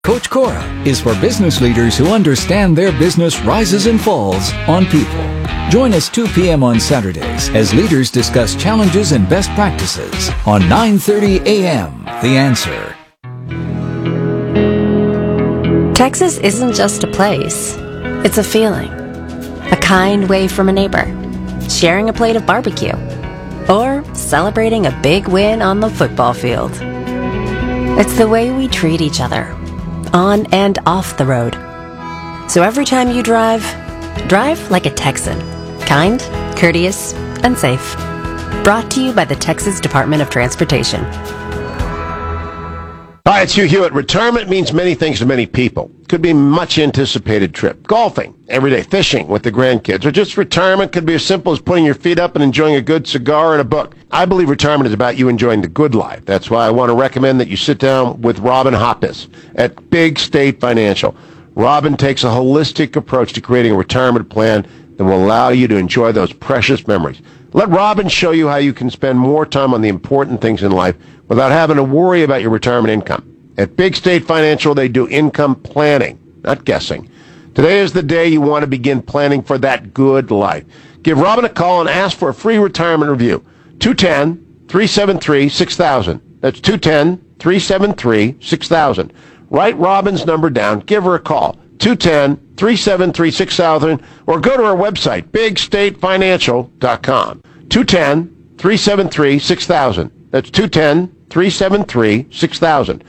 Coach Cora is for business leaders who understand their business rises and falls on people. Join us 2 p.m. on Saturdays as leaders discuss challenges and best practices on 9:30 a.m. The Answer. Texas isn't just a place. It's a feeling. A kind wave from a neighbor. Sharing a plate of barbecue. Or celebrating a big win on the football field. It's the way we treat each other, on and off the road. So every time you drive like a Texan. Kind, courteous, and safe. Brought to you by the Texas Department of Transportation. Hi, it's Hugh Hewitt. Retirement means many things to many people. Could be a much anticipated trip. Golfing, everyday fishing with the grandkids, or just retirement could be as simple as putting your feet up and enjoying a good cigar and a book. I believe retirement is about you enjoying the good life. That's why I want to recommend that you sit down with Robin Hoppus at Big State Financial. Robin takes a holistic approach to creating a retirement plan that will allow you to enjoy those precious memories. Let Robin show you how you can spend more time on the important things in life without having to worry about your retirement income. At Big State Financial, they do income planning, not guessing. Today is the day you want to begin planning for that good life. Give Robin a call and ask for a free retirement review. 210-373-6000. That's 210-373-6000. Write Robin's number down. Give her a call. 210-373-6000, or go to our website, bigstatefinancial.com. 210-373-6000. That's 210-373-6000.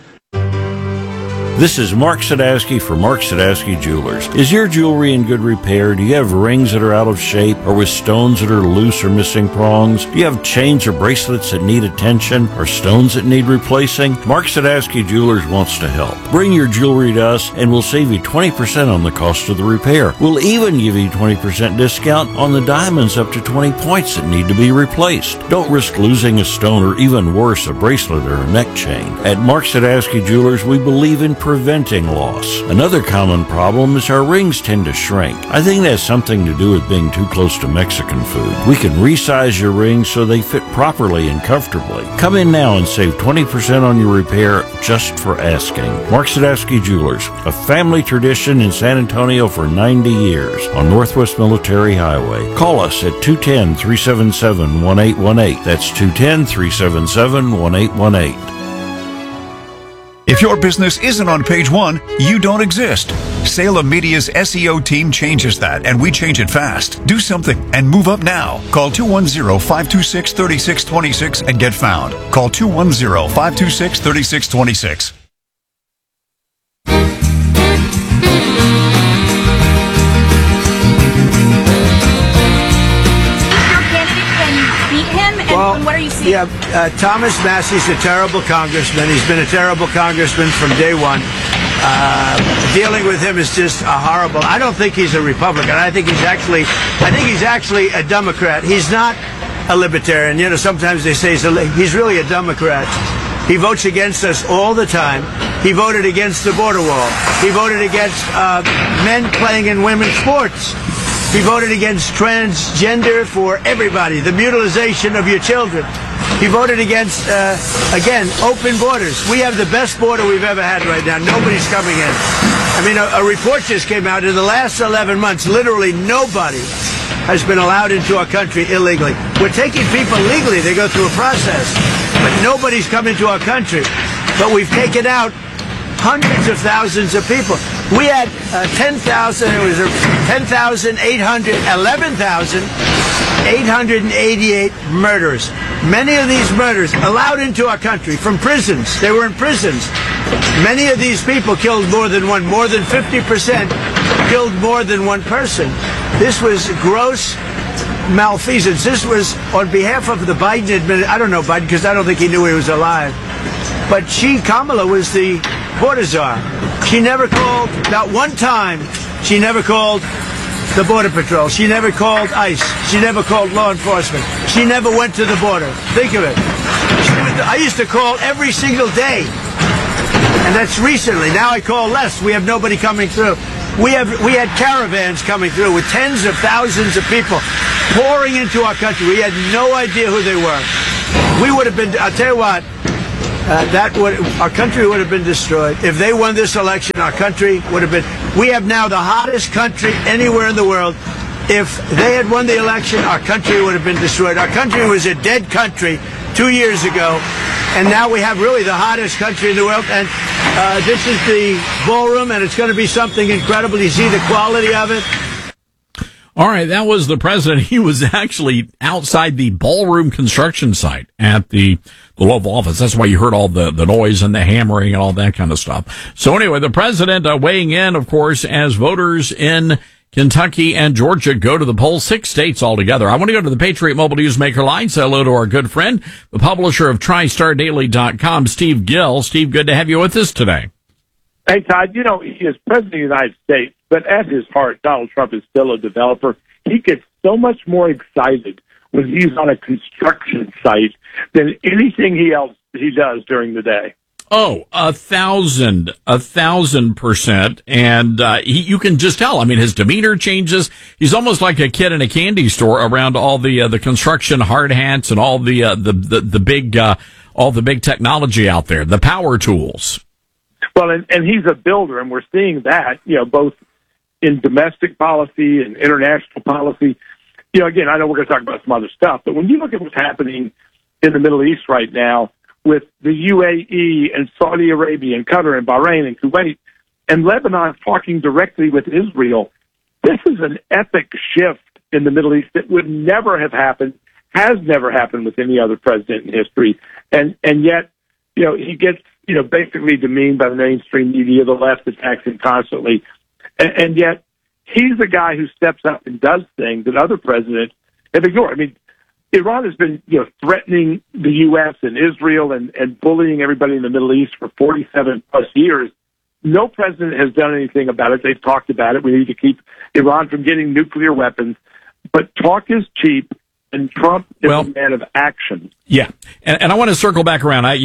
This is Mark Sadowski for Mark Sadowski Jewelers. Is your jewelry in good repair? Do you have rings that are out of shape or with stones that are loose or missing prongs? Do you have chains or bracelets that need attention or stones that need replacing? Mark Sadowski Jewelers wants to help. Bring your jewelry to us and we'll save you 20% on the cost of the repair. We'll even give you 20% discount on the diamonds up to 20 points that need to be replaced. Don't risk losing a stone or even worse, a bracelet or a neck chain. At Mark Sadowski Jewelers, we believe in preventing loss. Another common problem is our rings tend to shrink. I think that has something to do with being too close to Mexican food. We can resize your rings so they fit properly and comfortably. Come in now and save 20% on your repair just for asking. Mark Sadowski Jewelers, a family tradition in San Antonio for 90 years on Northwest Military Highway. Call us at 210-377-1818. That's 210-377-1818. If your business isn't on page one, you don't exist. Salem Media's SEO team changes that, and we change it fast. Do something and move up now. Call 210-526-3626 and get found. Call 210-526-3626. What are you seeing? Yeah, Thomas Massey's a terrible congressman. He's been a terrible congressman from day one. Dealing with him is just horrible. I don't think he's a Republican. I think he's actually a Democrat. He's not a libertarian. You know, sometimes they say he's really a Democrat. He votes against us all the time. He voted against the border wall. He voted against men playing in women's sports. He voted against transgender for everybody, the mutilization of your children. He voted against, again, open borders. We have the best border we've ever had right now. Nobody's coming in. I mean, a report just came out. In the last 11 months, literally nobody has been allowed into our country illegally. We're taking people legally. They go through a process. But nobody's come into our country. But we've taken out hundreds of thousands of people. We had 11,888 murders. Many of these murders allowed into our country from prisons. They were in prisons. Many of these people killed more than one. More than 50% killed more than one person. This was gross malfeasance. This was on behalf of the Biden administration. I don't know Biden because I don't think he knew he was alive. But Kamala was the border czar. She never called, not one time, she never called the Border Patrol. She never called ICE. She never called law enforcement. She never went to the border. Think of it. I used to call every single day. And that's recently. Now I call less. We have nobody coming through. We had caravans coming through with tens of thousands of people pouring into our country. We had no idea who they were. We would have been, I'll tell you what, our country would have been destroyed. If they won this election, our country would have been. We have now the hottest country anywhere in the world. If they had won the election, our country would have been destroyed. Our country was a dead country 2 years ago, and now we have really the hottest country in the world. And this is the ballroom, and it's going to be something incredible. You see the quality of it. All right, that was the president. He was actually outside the ballroom construction site at the Oval Office. That's why you heard all the noise and the hammering and all that kind of stuff. So anyway, the president weighing in, of course, as voters in Kentucky and Georgia go to the polls, 6 states altogether. I want to go to the Patriot Mobile Newsmaker line. Say hello to our good friend, the publisher of TriStarDaily.com, Steve Gill. Steve, good to have you with us today. Hey, Todd, he is president of the United States, but at his heart, Donald Trump is still a developer. He gets so much more excited when he's on a construction site than anything he does during the day. Oh, 1,000%. And you can just tell. I mean, his demeanor changes. He's almost like a kid in a candy store around all the construction hard hats and all the big technology out there, the power tools. Well, and he's a builder, and we're seeing that, both in domestic policy and international policy. Again, I know we're going to talk about some other stuff, but when you look at what's happening in the Middle East right now with the UAE and Saudi Arabia and Qatar and Bahrain and Kuwait and Lebanon talking directly with Israel, this is an epic shift in the Middle East that would never have happened, has never happened with any other president in history. And yet, he gets basically demeaned by the mainstream media. The left attacks him constantly. And yet, he's the guy who steps up and does things that other presidents have ignored. I mean, Iran has been, threatening the U.S. and Israel and bullying everybody in the Middle East for 47 plus years. No president has done anything about it. They've talked about it. We need to keep Iran from getting nuclear weapons. But talk is cheap. And Trump is a man of action. Yeah, and I want to circle back around. I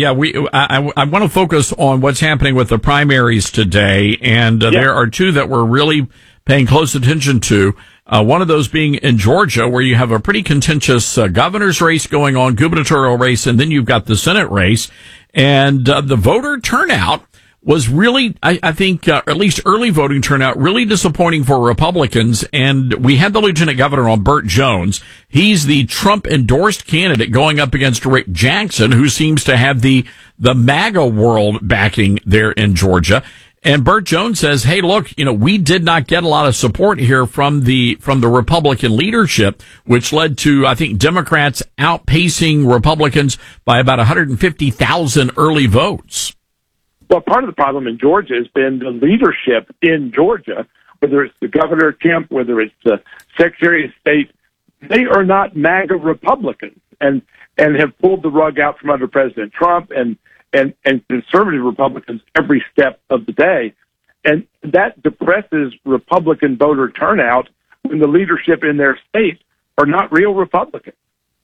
want to focus on what's happening with the primaries today, and there are two that we're really paying close attention to. One of those being in Georgia, where you have a pretty contentious governor's race going on, gubernatorial race, and then you've got the Senate race, and the voter turnout was really, I think, at least early voting turnout, really disappointing for Republicans. And we had the lieutenant governor on, Burt Jones. He's the Trump-endorsed candidate going up against Rick Jackson, who seems to have the MAGA world backing there in Georgia. And Burt Jones says, hey, look, we did not get a lot of support here from the Republican leadership, which led to, I think, Democrats outpacing Republicans by about 150,000 early votes. Well, part of the problem in Georgia has been the leadership in Georgia, whether it's the governor, Kemp, whether it's the Secretary of State. They are not MAGA Republicans and have pulled the rug out from under President Trump and conservative Republicans every step of the day. And that depresses Republican voter turnout when the leadership in their state are not real Republicans.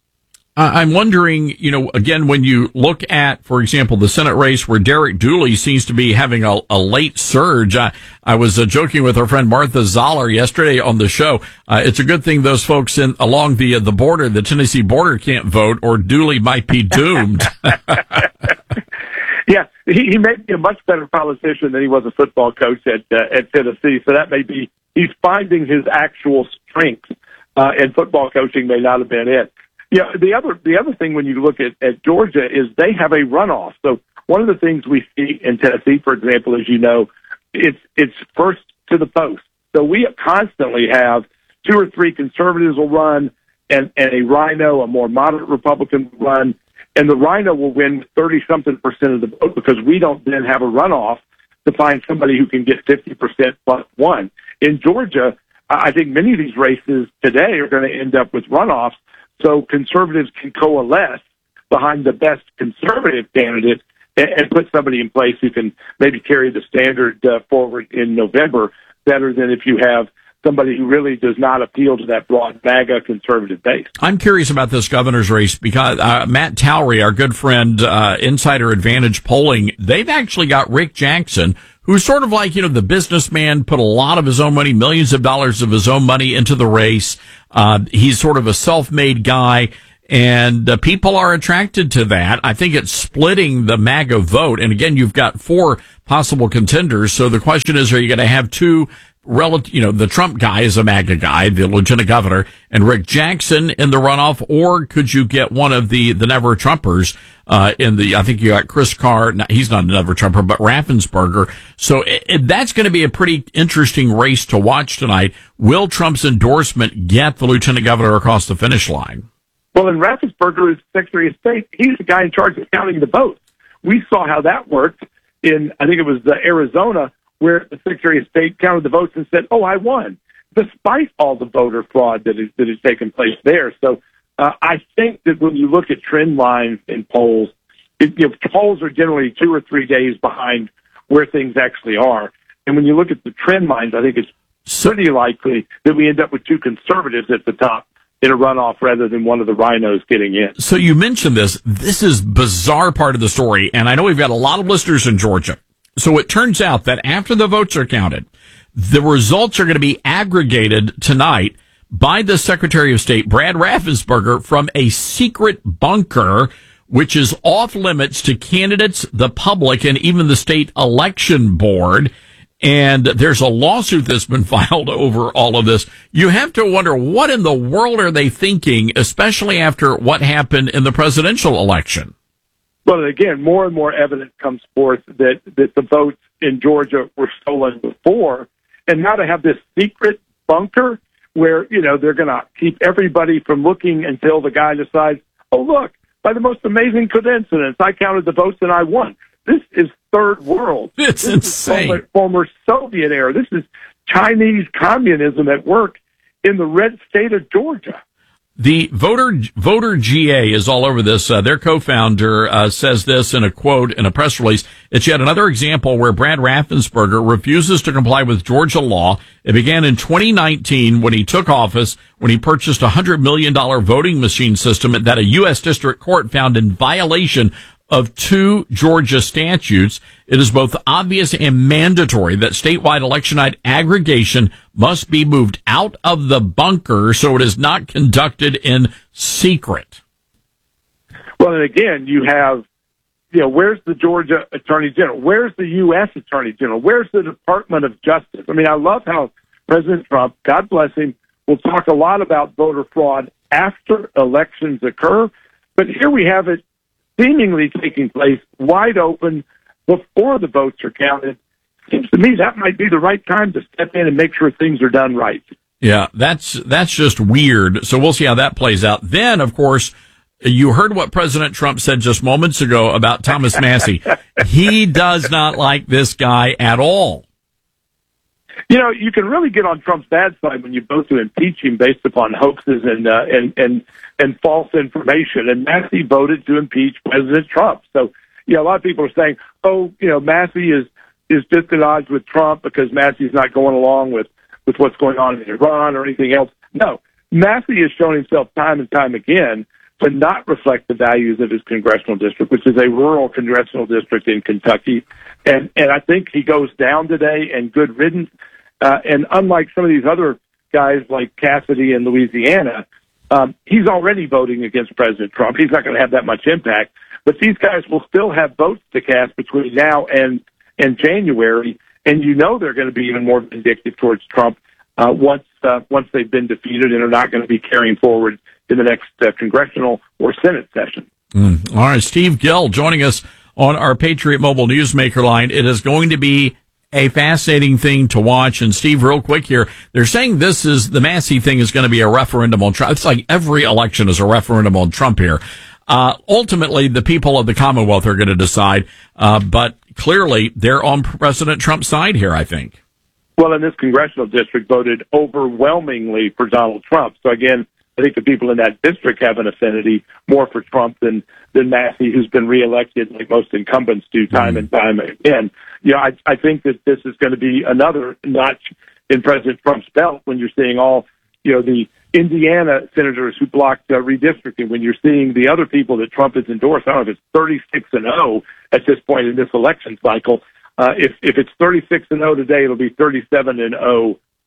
I'm wondering, again, when you look at, for example, the Senate race where Derek Dooley seems to be having a late surge. I was joking with our friend Martha Zoller yesterday on the show. It's a good thing those folks along the border, the Tennessee border, can't vote, or Dooley might be doomed. Yeah, he may be a much better politician than he was a football coach at Tennessee. So that may be, he's finding his actual strength, and football coaching may not have been it. Yeah, the other thing when you look at Georgia is they have a runoff. So one of the things we see in Tennessee, for example, as you know, it's first to the post. So we constantly have 2 or 3 conservatives will run and a rhino, a more moderate Republican will run, and the rhino will win 30-something% of the vote because we don't then have a runoff to find somebody who can get 50% plus one. In Georgia, I think many of these races today are going to end up with runoffs. So conservatives can coalesce behind the best conservative candidate and put somebody in place who can maybe carry the standard forward in November better than if you have somebody who really does not appeal to that broad MAGA conservative base. I'm curious about this governor's race because Matt Towery, our good friend, Insider Advantage Polling, they've actually got Rick Jackson, who's sort of like, the businessman, put a lot of his own money, millions of dollars of his own money into the race. He's sort of a self-made guy. And people are attracted to that. I think it's splitting the MAGA vote. And again, you've got 4 possible contenders. So the question is, are you going to have 2 the Trump guy is a MAGA guy, the lieutenant governor, and Rick Jackson in the runoff, or could you get one of the never Trumpers, I think you got Chris Carr, he's not a never Trumper, but Raffensperger. So that's going to be a pretty interesting race to watch tonight. Will Trump's endorsement get the lieutenant governor across the finish line? Well, and Raffensperger is Secretary of State. He's the guy in charge of counting the votes. We saw how that worked in, I think it was Arizona, where the Secretary of State counted the votes and said, "Oh, I won," despite all the voter fraud that has taken place there. So I think that when you look at trend lines in polls, polls are generally 2 or 3 days behind where things actually are. And when you look at the trend lines, I think it's pretty likely that we end up with 2 conservatives at the top in a runoff rather than one of the rhinos getting in. So you mentioned this. This is bizarre part of the story, and I know we've got a lot of listeners in Georgia. So it turns out that after the votes are counted, the results are going to be aggregated tonight by the Secretary of State, Brad Raffensperger, from a secret bunker, which is off limits to candidates, the public, and even the state election board. And there's a lawsuit that's been filed over all of this. You have to wonder, what in the world are they thinking, especially after what happened in the presidential election? Well, again, more and more evidence comes forth that the votes in Georgia were stolen before. And now to have this secret bunker where, they're going to keep everybody from looking until the guy decides, oh, look, by the most amazing coincidence, I counted the votes and I won. This is third world. It's insane. Former Soviet era. This is Chinese communism at work in the red state of Georgia. The voter GA is all over this. Their co-founder says this in a quote in a press release. It's yet another example where Brad Raffensperger refuses to comply with Georgia law. It began in 2019 when he took office, when he purchased a $100 million voting machine system that a U.S. district court found in violation of 2 Georgia statutes. It is both obvious and mandatory that statewide election night aggregation must be moved out of the bunker so it is not conducted in secret. Well, and again, you have, where's the Georgia Attorney General? Where's the U.S. Attorney General? Where's the Department of Justice? I mean, I love how President Trump, God bless him, will talk a lot about voter fraud after elections occur, but here we have it seemingly taking place wide open before the votes are counted. Seems to me that might be the right time to step in and make sure things are done right. Yeah, that's just weird. So we'll see how that plays out. Then, of course, you heard what President Trump said just moments ago about Thomas Massie. He does not like this guy at all. You can really get on Trump's bad side when you vote to impeach him based upon hoaxes and false information. And Massie voted to impeach President Trump. So, a lot of people are saying, Massie is just at odds with Trump because Massie's not going along with what's going on in Iran or anything else. No, Massie has shown himself time and time again to not reflect the values of his congressional district, which is a rural congressional district in Kentucky. And I think he goes down today, and good riddance. And unlike some of these other guys like Cassidy in Louisiana, he's already voting against President Trump. He's not going to have that much impact. But these guys will still have votes to cast between now and January, and they're going to be even more vindictive towards Trump once they've been defeated and are not going to be carrying forward in the next congressional or Senate session. All right, Steve Gill joining us on our Patriot Mobile Newsmaker line. It is going to be a fascinating thing to watch. And Steve, real quick here, they're saying the Massie thing is going to be a referendum on Trump. It's like every election is a referendum on Trump here. Ultimately, the people of the Commonwealth are going to decide, but clearly they're on President Trump's side here, I think. Well, and this congressional district voted overwhelmingly for Donald Trump. So again, I think the people in that district have an affinity more for Trump than Massie, who's been reelected like most incumbents do time and time again. I think that this is going to be another notch in President Trump's belt when you're seeing all, the Indiana senators who blocked redistricting, when you're seeing the other people that Trump has endorsed. I don't know if it's 36-0 at this point in this election cycle. If it's 36-0 today, it'll be 37-0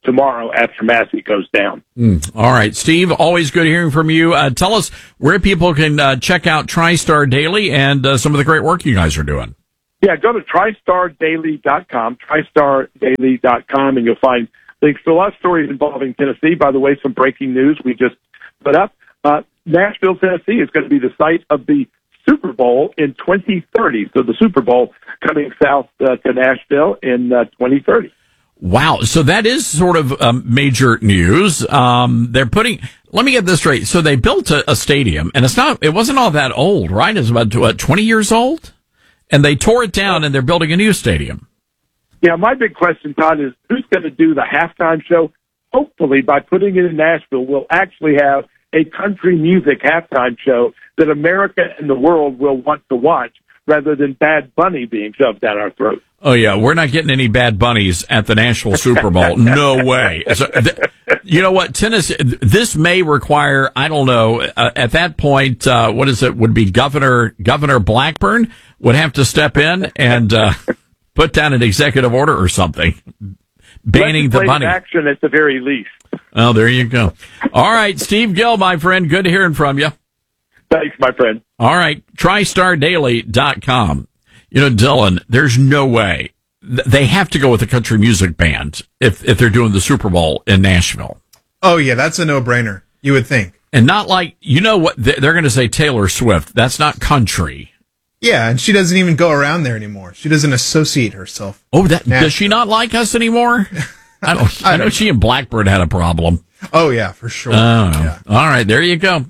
tomorrow after Massey goes down. All right, Steve, always good hearing from you. Tell us where people can check out TriStar Daily and some of the great work you guys are doing. Yeah, go to TriStarDaily.com, TriStarDaily.com, and you'll find links to a lot of stories involving Tennessee. By the way, some breaking news we just put up. Nashville, Tennessee is going to be the site of the Super Bowl in 2030. So the Super Bowl coming south to Nashville in 2030. Wow. So that is sort of major news. They're putting, let me get this straight. So they built a stadium, and it wasn't all that old, right? It's about 20 years old? And they tore it down and they're building a new stadium. Yeah, my big question, Todd, is who's going to do the halftime show? Hopefully, by putting it in Nashville, we'll actually have a country music halftime show that America and the world will want to watch rather than Bad Bunny being shoved down our throat. Oh, yeah. We're not getting any Bad Bunnies at the National Super Bowl. No way. So, you know what? Tennessee, this may require, I don't know, at that point, what is it? Would be Governor Blackburn would have to step in and put down an executive order or something banning the bunny. Action at the very least. Oh, there you go. All right, Steve Gill, my friend. Good hearing from you. Thanks, my friend. All right, TriStarDaily.com. You know, Dylan, there's no way. They have to go with a country music band if they're doing the Super Bowl in Nashville. Oh, yeah, that's a no-brainer, you would think. And not like, you know what, they're going to say Taylor Swift. That's not country. Yeah, and she doesn't even go around there anymore. She doesn't associate herself. Oh, does she not like us anymore? I know she and Blackbird had a problem. Oh, yeah, for sure. Yeah. All right, there you go.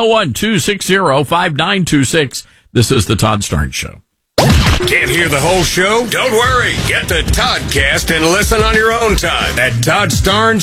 901-260-5926. This is the Todd Starnes Show. Can't hear the whole show? Don't worry. Get the Toddcast and listen on your own time at toddstarnes.com.